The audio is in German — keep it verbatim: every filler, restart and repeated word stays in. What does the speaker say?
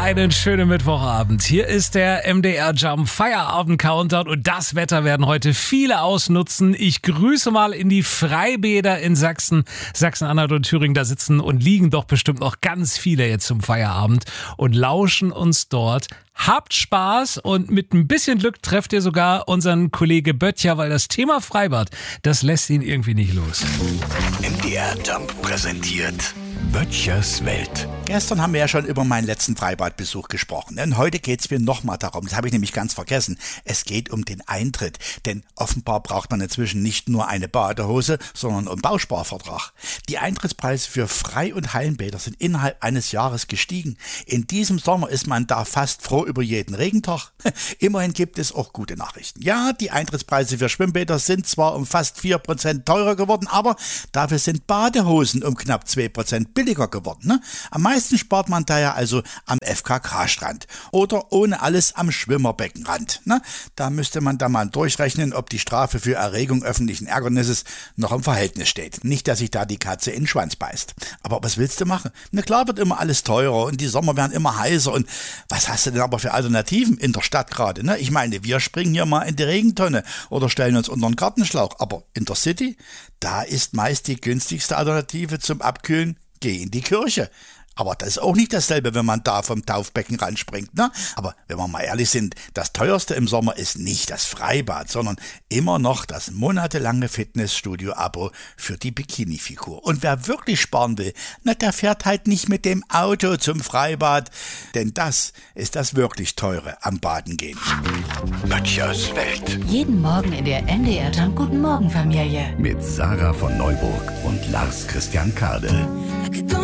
einen schönen Mittwochabend. Hier ist der M D R Jump Feierabend Countdown und das Wetter werden heute viele ausnutzen. Ich grüße mal in die Freibäder in Sachsen, Sachsen-Anhalt und Thüringen. Da sitzen und liegen doch bestimmt noch ganz viele jetzt zum Feierabend und lauschen uns dort. Habt Spaß und mit ein bisschen Glück trefft ihr sogar unseren Kollege Böttcher, weil das Thema Freibad, das lässt ihn irgendwie nicht los. M D R Jump präsentiert Böttchers Welt. Gestern haben wir ja schon über meinen letzten Freibadbesuch gesprochen. Und heute geht es mir nochmal darum, das habe ich nämlich ganz vergessen. Es geht um den Eintritt. Denn offenbar braucht man inzwischen nicht nur eine Badehose, sondern einen Bausparvertrag. Die Eintrittspreise für Frei- und Hallenbäder sind innerhalb eines Jahres gestiegen. In diesem Sommer ist man da fast froh über jeden Regentag. Immerhin gibt es auch gute Nachrichten. Ja, die Eintrittspreise für Schwimmbäder sind zwar um fast vier Prozent teurer geworden, aber dafür sind Badehosen um knapp zwei Prozent billiger geworden. Ne? Am meisten spart man daher also am F K K-Strand oder ohne alles am Schwimmerbeckenrand. Ne? Da müsste man da mal durchrechnen, ob die Strafe für Erregung öffentlichen Ärgernisses noch im Verhältnis steht. Nicht, dass sich da die Katze in den Schwanz beißt. Aber was willst du machen? Na klar wird immer alles teurer und die Sommer werden immer heißer. Und was hast du denn aber für Alternativen in der Stadt gerade? Ne? Ich meine, wir springen hier mal in die Regentonne oder stellen uns unter den Gartenschlauch. Aber in der City, da ist meist die günstigste Alternative zum Abkühlen: geh in die Kirche. Aber das ist auch nicht dasselbe, wenn man da vom Taufbecken ranspringt, ne? Aber wenn wir mal ehrlich sind, das teuerste im Sommer ist nicht das Freibad, sondern immer noch das monatelange Fitnessstudio-Abo für die Bikini-Figur. Und wer wirklich sparen will, na, der fährt halt nicht mit dem Auto zum Freibad, denn das ist das wirklich Teure am Baden gehen. Böttchers Welt. Jeden Morgen in der M D R Jump Guten Morgen Familie. Mit Sarah von Neuburg und Lars Christian Kade.